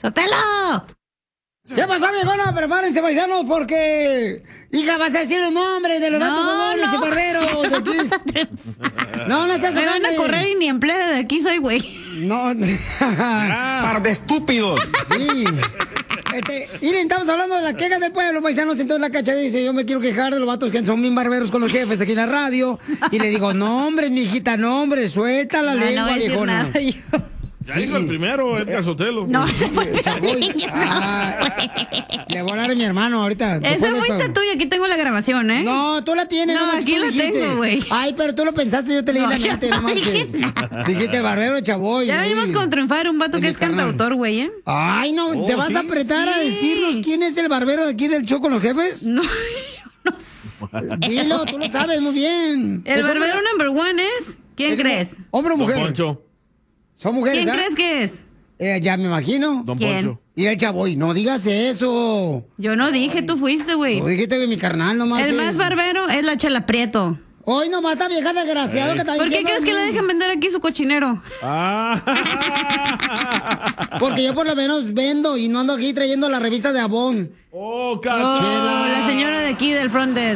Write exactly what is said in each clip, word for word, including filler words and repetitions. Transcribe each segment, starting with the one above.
¡Sotelo! ¿Qué pasó, viejona? Prepárense, paisanos, porque... Hija, vas a decir los nombres de los No, vatos bobones no. y barberos de aquí. No, no seas Me van a correr y ni empleada de aquí soy, güey. No. Par de estúpidos. Sí. Este, miren, estamos hablando de las quejas del pueblo, paisanos. Entonces la Cacha dice, yo me quiero quejar de los vatos que son bien barberos con los jefes aquí en la radio. Y le digo, no, hombre, mijita, no, hombre, suelta la No, lengua, no voy a decir viejona. nada yo. Ya dijo el primero, Edgar Sotelo. No, se fue Chaboy. Ah, le voy a hablar a mi hermano ahorita. Esa Después de fuiste esto. tú y aquí tengo la grabación, ¿eh? No, tú la tienes. No, manches, aquí tú la dijiste. tengo, güey. Ay, pero tú lo pensaste, yo te leí No, la yo mente. no No manches. dije nada. Dijiste el barbero de Chaboy. Ya ¿no? venimos con triunfar un vato De que mi es carnal. cantautor, güey, ¿eh? Ay, no, Oh, ¿te vas ¿sí? a apretar a Sí. decirnos quién es el barbero de aquí del show con los jefes? No, yo no sé. Dilo, tú lo sabes muy bien. El ¿Es barbero hombre- number one es... ¿Quién es crees? ¿Hombre o Don mujer? Poncho. Son mujeres, ¿Quién ¿ah? crees que es? Eh, ya me imagino. Don ¿Quién? Poncho. Y el Chaboy, no digas eso. Yo no dije, tú fuiste, güey. Tú dijiste que mi carnal no marches. El más barbero es la Chela Prieto. Hoy nomás está vieja desgraciado que está ¿Por qué diciendo crees de que mí? le dejan vender aquí su cochinero? Ah. Porque yo por lo menos vendo y no ando aquí trayendo la revista de Avon. Oh, Oh, Cacha. la señora de aquí del front desk.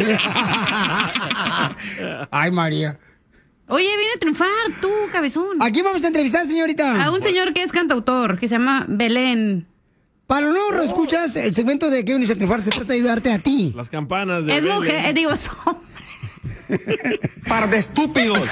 Ay, María. Oye, viene a triunfar tú, cabezón. ¿A quién vamos a entrevistar, señorita? A un señor que es cantautor, que se llama Belén. Para los nuevos escuchas, el segmento de ¿Qué venís a triunfar? Se trata de ayudarte a ti. Las campanas de Es Belén. mujer, eh, digo, es hombre. Par de estúpidos.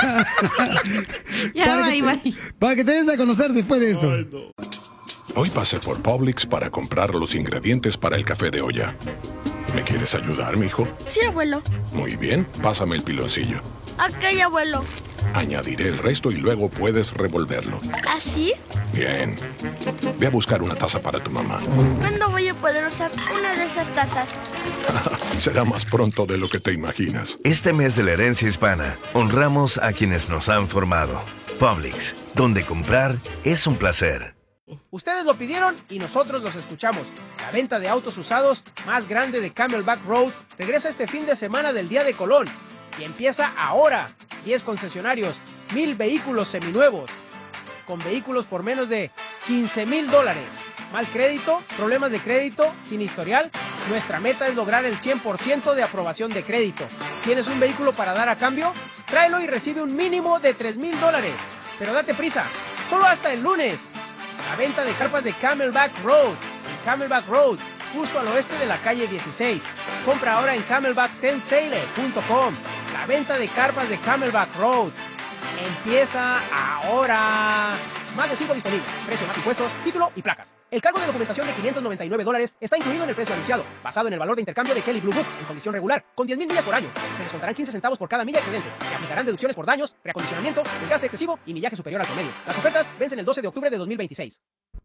Ya para, va, que va. te, para que te des a conocer después de esto. Ay, no. Hoy pasé por Publix para comprar los ingredientes para el café de olla. ¿Me quieres ayudar, mijo? Sí, abuelo. Muy bien, pásame el piloncillo. Ok, abuelo. Añadiré el resto y luego puedes revolverlo. ¿Así? Bien. Ve a buscar una taza para tu mamá. ¿Cuándo voy a poder usar una de esas tazas? Será más pronto de lo que te imaginas. Este mes de la herencia hispana, honramos a quienes nos han formado. Publix, donde comprar es un placer. Ustedes lo pidieron y nosotros los escuchamos. La venta de autos usados más grande de Camelback Road regresa este fin de semana del Día de Colón y empieza ahora. diez concesionarios, mil vehículos seminuevos, con vehículos por menos de quince mil dólares. ¿Mal crédito? ¿Problemas de crédito? ¿Sin historial? Nuestra meta es lograr el cien por ciento de aprobación de crédito. ¿Tienes un vehículo para dar a cambio? Tráelo y recibe un mínimo de tres mil dólares. Pero date prisa, solo hasta el lunes. La venta de carpas de Camelback Road, en Camelback Road, justo al oeste de la calle dieciséis. Compra ahora en camelback ten sailor punto com. La venta de carpas de Camelback Road empieza ahora. Más de cinco disponibles, precio más impuestos, título y placas. El cargo de documentación de quinientos noventa y nueve dólares está incluido en el precio anunciado, basado en el valor de intercambio de Kelly Blue Book en condición regular, con diez mil millas por año. Se descontarán quince centavos por cada milla excedente. Se aplicarán deducciones por daños, reacondicionamiento, desgaste excesivo y millaje superior al promedio. Las ofertas vencen el doce de octubre de dos mil veintiséis.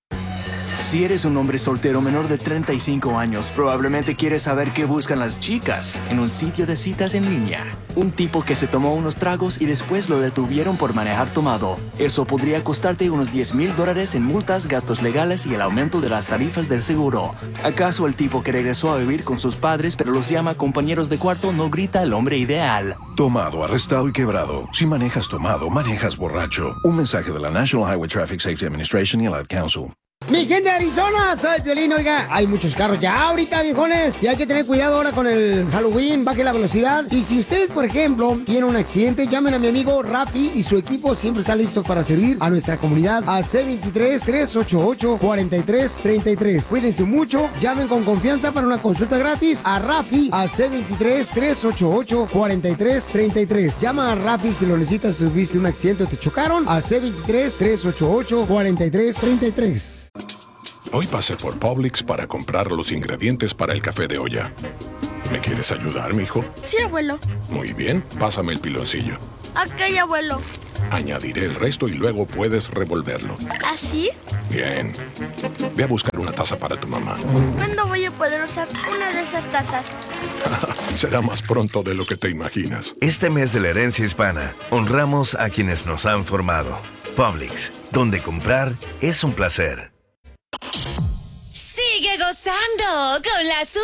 Si eres un hombre soltero menor de treinta y cinco años, probablemente quieres saber qué buscan las chicas en un sitio de citas en línea. Un tipo que se tomó unos tragos y después lo detuvieron por manejar tomado. Eso podría costarte unos diez mil dólares en multas, gastos legales y el aumento de las tarifas del seguro. ¿Acaso el tipo que regresó a vivir con sus padres pero los llama compañeros de cuarto no grita el hombre ideal? Tomado, arrestado y quebrado. Si manejas tomado, manejas borracho. Un mensaje de la National Highway Traffic Safety Administration y el Ad Council. Mi gente de Arizona, soy Piolín, oiga, hay muchos carros ya ahorita, viejones, y hay que tener cuidado ahora con el Halloween, baje la velocidad, y si ustedes, por ejemplo, tienen un accidente, llamen a mi amigo Rafi y su equipo siempre está listo para servir a nuestra comunidad al C veintitrés, tres ochenta y ocho, cuarenta y tres treinta y tres. Cuídense mucho, llamen con confianza para una consulta gratis a Rafi al C veintitrés, tres ochenta y ocho, cuarenta y tres treinta y tres. Llama a Rafi si lo necesitas, tuviste un accidente o te chocaron al C veintitrés, tres ochenta y ocho, cuarenta y tres treinta y tres. Hoy pasé por Publix para comprar los ingredientes para el café de olla. ¿Me quieres ayudar, mijo? Sí, abuelo. Muy bien, pásame el piloncillo. Ok, abuelo. Añadiré el resto y luego puedes revolverlo. ¿Así? Bien. Ve a buscar una taza para tu mamá. ¿Cuándo voy a poder usar una de esas tazas? Será más pronto de lo que te imaginas. Este mes de la herencia hispana, honramos a quienes nos han formado. Publix, donde comprar es un placer. Sigue gozando con la